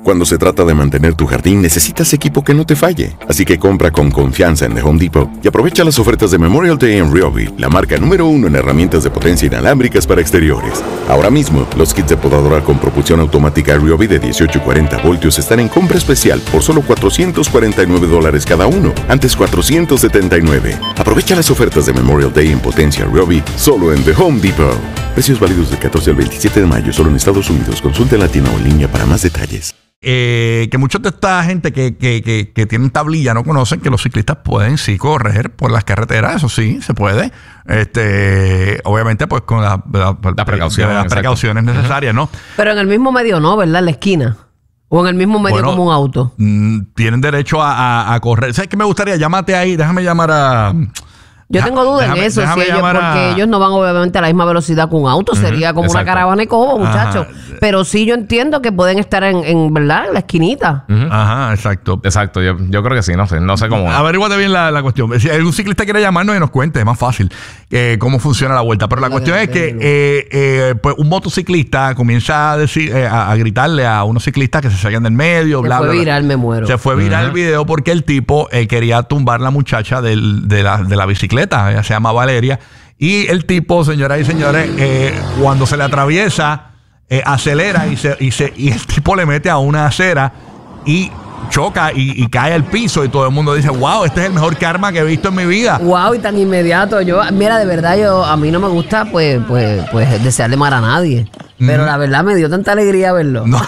Cuando se trata de mantener tu jardín, necesitas equipo que no te falle. Así que compra con confianza en The Home Depot y aprovecha las ofertas de Memorial Day en Ryobi, la marca número 1 en herramientas de potencia inalámbricas para exteriores. Ahora mismo, los kits de podadora con propulsión automática Ryobi de 18 y 40 voltios están en compra especial por solo $449 cada uno, antes $479. Aprovecha las ofertas de Memorial Day en potencia Ryobi solo en The Home Depot. Precios válidos del 14 al 27 de mayo solo en Estados Unidos. Consulte en la tienda o en línea para más detalles. Que muchos de esta gente que tienen tablilla no conocen que los ciclistas pueden sí correr por las carreteras, eso sí, se puede. Obviamente pues con las precauciones necesarias, ¿no? Pero en el mismo medio no, ¿verdad? En la esquina. O en el mismo medio como un auto. Tienen derecho a correr. ¿Sabes qué me gustaría? Llámate ahí, déjame llamar a... Yo tengo duda en eso, porque ellos no van obviamente a la misma velocidad que un auto, sería como una caravana de cobo, muchachos. Pero sí yo entiendo que pueden estar en ¿verdad? En la esquinita. Ajá, exacto. Exacto, yo creo que sí, no sé cómo. Averíguate bien la cuestión. Si algún ciclista quiere llamarnos y nos cuente, es más fácil cómo funciona la vuelta. Pero la cuestión es que pues un motociclista comienza a decir, a gritarle a unos ciclistas que se salgan del medio, bla, bla. Se fue viral, me muero. Se fue viral el video porque el tipo quería tumbar la muchacha de la bicicleta. Ella se llama Valeria. Y el tipo, señoras y señores, cuando se le atraviesa, acelera y el tipo le mete a una acera y choca y cae al piso y todo el mundo dice, wow, este es el mejor karma que he visto en mi vida. Wow, y tan inmediato. Mira, de verdad, a mí no me gusta pues desearle mal a nadie. Pero la verdad me dio tanta alegría verlo. No.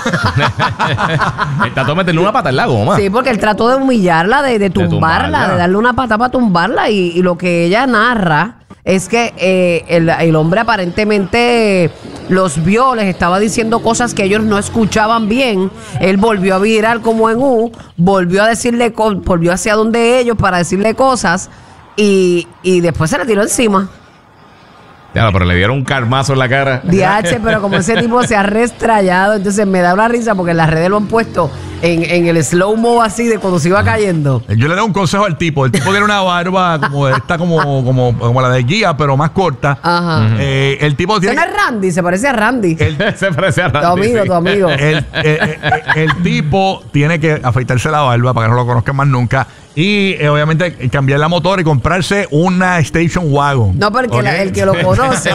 Él trató de meterle una pata en la goma. Sí, porque él trató de humillarla, de tumbarla, de darle una pata para tumbarla. Y lo que ella narra es que el hombre aparentemente los vio, les estaba diciendo cosas que ellos no escuchaban bien. Él volvió a virar como en U, volvió hacia donde ellos para decirle cosas y después se le tiró encima. Ya, pero le dieron un carmazo en la cara. DH, pero como ese tipo se ha restrayado, entonces me da una risa porque en las redes lo han puesto en el slow-mo así de cuando se iba cayendo. Yo le doy un consejo al tipo. El tipo tiene una barba como la de Guía, pero más corta. Ajá. El tipo tiene... ¿No es Randy? Se parece a Randy. Se parece a Randy. Tu amigo. El tipo tiene que afeitarse la barba para que no lo conozcan más nunca. Y obviamente cambiar la motora y comprarse una station wagon. No, porque el que lo conoce,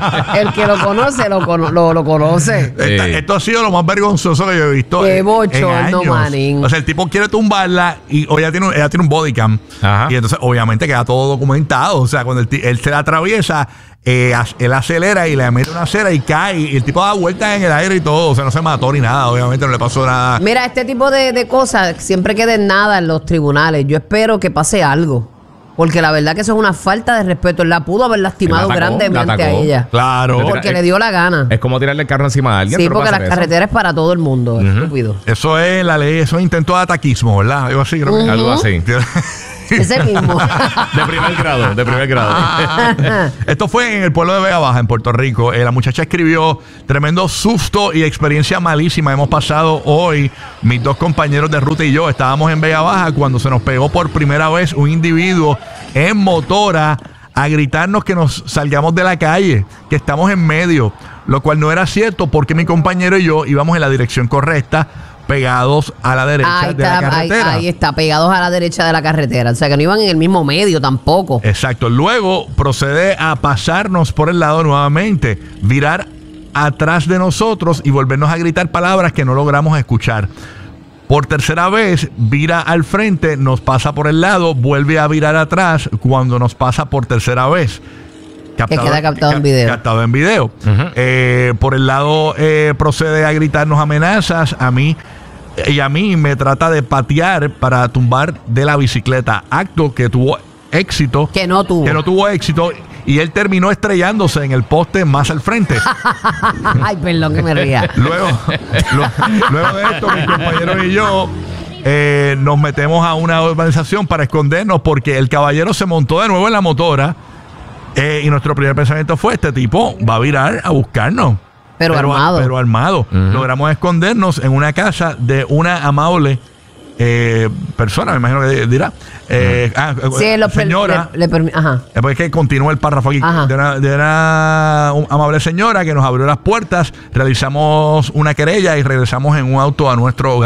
lo conoce. Esto ha sido lo más vergonzoso que yo he visto. Qué bochorno, manín. O sea, el tipo quiere tumbarla y ella tiene un body cam. Ajá. Y entonces obviamente queda todo documentado. O sea, cuando él se la atraviesa, él acelera y le mete una acera y cae. Y el tipo da vueltas en el aire y todo. O sea, no se mató ni nada. Obviamente no le pasó nada. Mira, este tipo de cosas siempre queda en nada en los tribunales. Yo espero que pase algo. Porque la verdad que eso es una falta de respeto. Él la pudo haber lastimado grandemente a ella. Claro. Porque le dio la gana. Es como tirarle el carro encima de alguien. Sí, porque las carreteras es para todo el mundo. Estúpido. Eso es la ley. Eso es intento de ataquismo, ¿verdad? Algo así, creo que. Algo así. Ese mismo. De primer grado. Esto fue en el pueblo de Vega Baja, en Puerto Rico. La muchacha escribió: tremendo susto y experiencia malísima hemos pasado hoy. Mis dos compañeros de ruta y yo estábamos en Vega Baja cuando se nos pegó por primera vez un individuo en motora a gritarnos que nos salgamos de la calle, que estamos en medio, lo cual no era cierto porque mi compañero y yo íbamos en la dirección correcta, pegados a la derecha de la carretera. Ahí está, pegados a la derecha de la carretera. O sea, que no iban en el mismo medio tampoco. Exacto. Luego procede a pasarnos por el lado nuevamente, virar atrás de nosotros y volvernos a gritar palabras que no logramos escuchar. Por tercera vez, vira al frente, nos pasa por el lado, vuelve a virar atrás cuando nos pasa por tercera vez. Que queda captado en video. Captado en video. Por el lado procede a gritarnos amenazas a mí me trata de patear para tumbar de la bicicleta. Acto que tuvo éxito. Que no tuvo éxito. Y él terminó estrellándose en el poste más al frente. Ay, perdón que me ría. Luego de esto, mis compañeros y yo nos metemos a una urbanización para escondernos porque el caballero se montó de nuevo en la motora. Y nuestro primer pensamiento fue: este tipo va a virar a buscarnos. Pero armado. Logramos escondernos en una casa de una amable persona, me imagino que dirá. Señora. Después que continúa el párrafo aquí. De una amable señora que nos abrió las puertas. Realizamos una querella y regresamos en un auto a nuestro hogar.